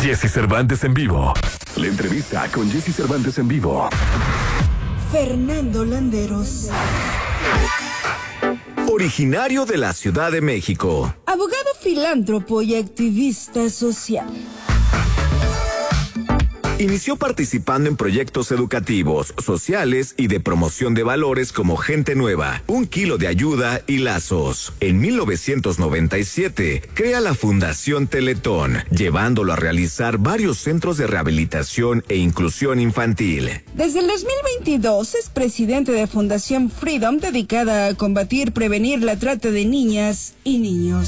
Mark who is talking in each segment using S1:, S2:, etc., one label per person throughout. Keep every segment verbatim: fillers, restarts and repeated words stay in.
S1: Jesse Cervantes en vivo. La entrevista con Jesse Cervantes en vivo.
S2: Fernando Landeros.
S3: Originario de la Ciudad de México.
S2: Abogado, filántropo y activista social.
S3: Inició participando en proyectos educativos, sociales y de promoción de valores como Gente Nueva, Un Kilo de Ayuda y Lazos. En mil novecientos noventa y siete, crea la Fundación Teletón, llevándolo a realizar varios centros de rehabilitación e inclusión infantil.
S2: Desde el dos mil veintidós es presidente de Fundación Freedom, dedicada a combatir, prevenir la trata de niñas y niños.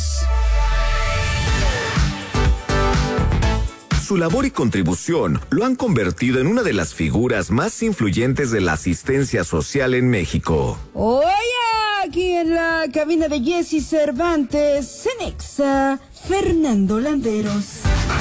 S3: Su labor y contribución lo han convertido en una de las figuras más influyentes de la asistencia social en México.
S2: Oye, aquí en la cabina de Jesse Cervantes, Cenexa, Fernando Landeros.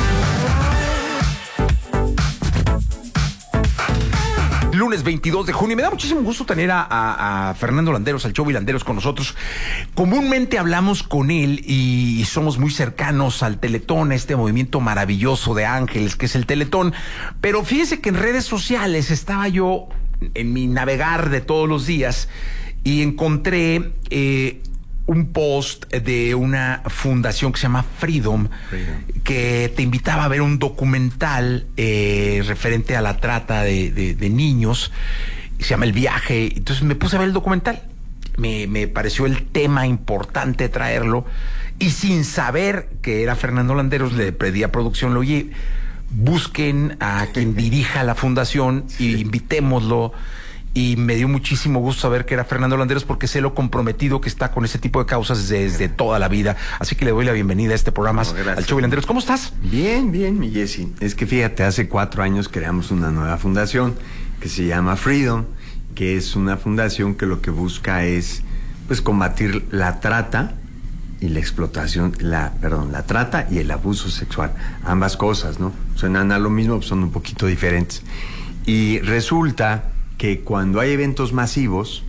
S4: Lunes veintidós de junio. Me da muchísimo gusto tener a, a, a Fernando Landeros, al Show y Landeros con nosotros. Comúnmente hablamos con él y somos muy cercanos al Teletón, a este movimiento maravilloso de ángeles que es el Teletón. Pero fíjese que en redes sociales estaba yo en mi navegar de todos los días y encontré eh, un post de una fundación que se llama Freedom, Freedom. que te invitaba a ver un documental eh, referente a la trata de, de, de niños. Se llama El Viaje. Entonces me puse a ver el documental. Me, me pareció el tema importante traerlo. Y sin saber que era Fernando Landeros, le pedí a producción, lo oye, busquen a quien dirija la fundación y invitémoslo. Y me dio muchísimo gusto saber que era Fernando Landeros porque sé lo comprometido que está con ese tipo de causas desde toda la vida. Así que le doy la bienvenida a este programa, no, al Show y Landeros. ¿Cómo estás?
S5: Bien, bien, mi Jesse. Es que fíjate, hace cuatro años creamos una nueva fundación que se llama Freedom, que es una fundación que lo que busca es, pues, combatir la trata y la explotación, la, perdón, la trata y el abuso sexual. Ambas cosas, ¿no? Suenan a lo mismo, pues son un poquito diferentes. Y resulta que cuando hay eventos masivos,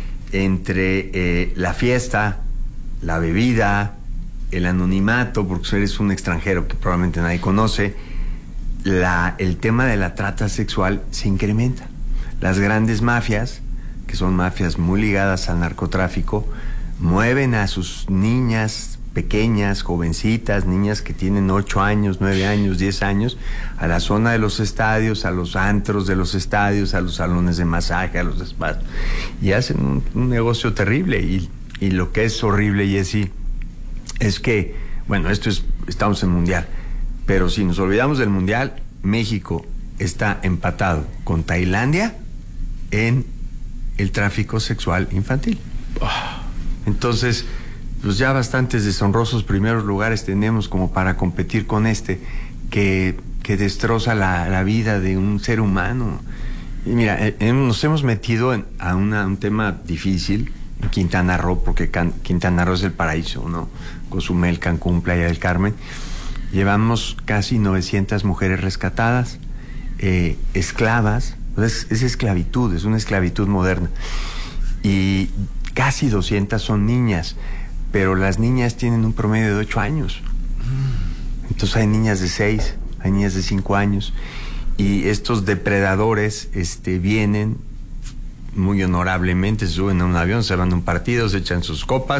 S5: entre eh, la fiesta, la bebida, el anonimato, porque eres un extranjero que probablemente nadie conoce, la, el tema de la trata sexual se incrementa. Las grandes mafias, que son mafias muy ligadas al narcotráfico, mueven a sus niñas pequeñas, jovencitas, niñas que tienen ocho años, nueve años, diez años, a la zona de los estadios, a los antros de los estadios, a los salones de masaje, a los spas, y hacen un, un negocio terrible. Y, y lo que es horrible, Jesse, es que, bueno, esto es, estamos en Mundial, pero si nos olvidamos del Mundial, México está empatado con Tailandia en el tráfico sexual infantil. Entonces, pues ya bastantes deshonrosos primeros lugares tenemos como para competir con este que, que destroza la, la vida de un ser humano. Y mira, eh, nos hemos metido en, a una, un tema difícil en Quintana Roo, porque Can, Quintana Roo es el paraíso, ¿no? Cozumel, Cancún, Playa del Carmen. Llevamos casi novecientas mujeres rescatadas, eh, esclavas. Es, es esclavitud, es una esclavitud moderna. Y casi doscientas son niñas. Pero las niñas tienen un promedio de ocho años. Entonces hay niñas de seis, hay niñas de cinco años. Y estos depredadores este, vienen muy honorablemente, se suben a un avión, se van a un partido, se echan sus copas